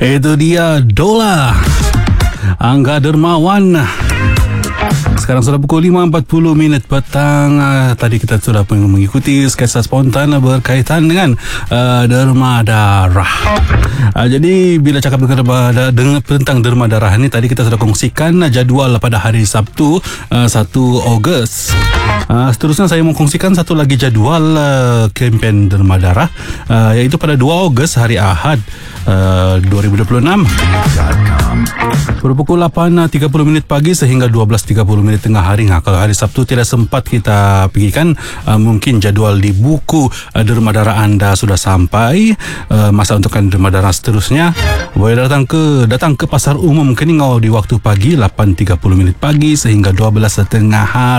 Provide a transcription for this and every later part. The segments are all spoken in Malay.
Itu dia Dola Angga Dermawan. Sekarang sudah pukul 5.40 petang. Tadi kita sudah mengikuti sketsa spontan berkaitan dengan derma darah. Jadi bila cakap tentang derma darah ni, tadi kita sudah kongsikan jadual pada hari Sabtu 1 Ogos. Seterusnya saya mau kongsikan satu lagi jadual kempen derma darah, iaitu pada 2 Ogos hari Ahad 2026 berpukul 8.30 pagi sehingga 12.30 tengah hari. Kalau hari Sabtu tidak sempat kita pergikan, mungkin jadual di buku derma darah anda sudah sampai. Masa untuk derma darah seterusnya boleh datang ke pasar umum Keningau di waktu pagi 8.30 pagi sehingga 12.30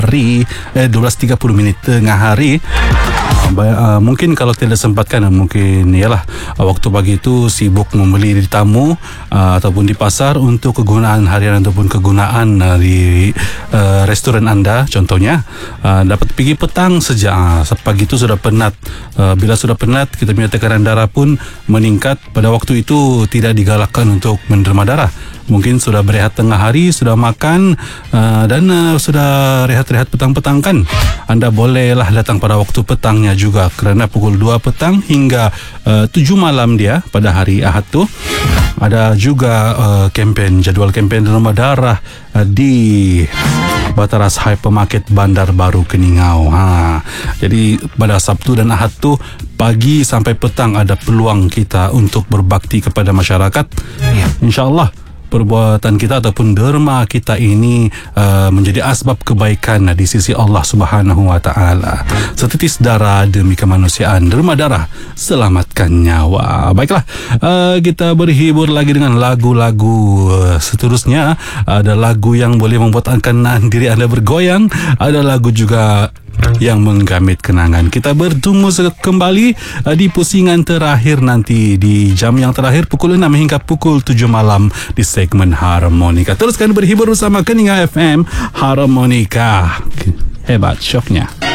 tengah hari. Mungkin kalau tidak sempatkan, mungkin ialah waktu pagi itu sibuk membeli di tamu ataupun di pasar untuk kegunaan harian ataupun kegunaan di restoran anda. Contohnya dapat pergi petang saja. Pagi itu sudah penat. Bila sudah penat, kita punya tekanan darah pun meningkat. Pada waktu itu tidak digalakkan untuk menderma darah. Mungkin sudah berehat tengah hari, sudah makan dan sudah rehat-rehat petang-petang kan. Anda bolehlah datang pada waktu petangnya juga, kerana pukul 2 petang hingga 7 malam dia pada hari Ahad tu ada juga jadual kempen derma darah di Bataras Hypermarket Bandar Baru Keningau. Jadi pada Sabtu dan Ahad tu pagi sampai petang ada peluang kita untuk berbakti kepada masyarakat. InsyaAllah perbuatan kita ataupun derma kita ini menjadi asbab kebaikan di sisi Allah Subhanahu Wa Taala. Setitis darah demi kemanusiaan, derma darah selamatkan nyawa. Baiklah, kita berhibur lagi dengan lagu-lagu seterusnya. Ada lagu yang boleh membuatkan diri anda bergoyang, ada lagu juga yang menggamit kenangan. Kita bertemu kembali di pusingan terakhir nanti di jam yang terakhir pukul 6 hingga pukul 7 malam di segmen Harmonika. Teruskan berhibur bersama Keningau FM. Harmonika, hebat syoknya.